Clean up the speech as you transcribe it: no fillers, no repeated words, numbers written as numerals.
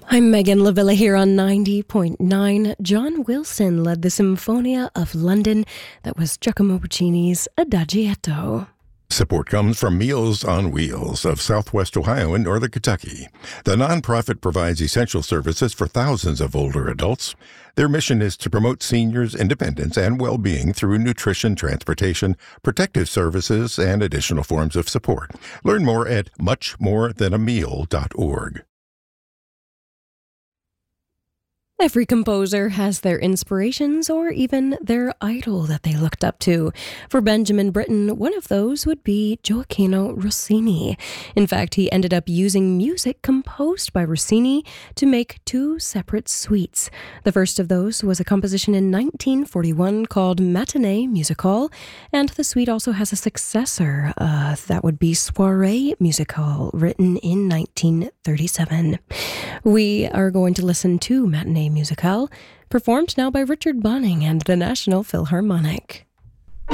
I'm Megan Lavilla here on 90.9. John Wilson led the Symphonia of London. That was Giacomo Puccini's Adagietto. Support comes from Meals on Wheels of Southwest Ohio and Northern Kentucky. The nonprofit provides essential services for thousands of older adults. Their mission is to promote seniors' independence and well-being through nutrition, transportation, protective services, and additional forms of support. Learn more at muchmorethanAmeal.org. Every composer has their inspirations or even their idol that they looked up to. For Benjamin Britten, one of those would be Gioacchino Rossini. In fact, he ended up using music composed by Rossini to make two separate suites. The first of those was a composition in 1941 called Matinee Musicale, and the suite also has a successor, that would be Soirée Musicale, written in 1937. We are going to listen to Matinee Musicale, performed now by Richard Bunning and the National Philharmonic.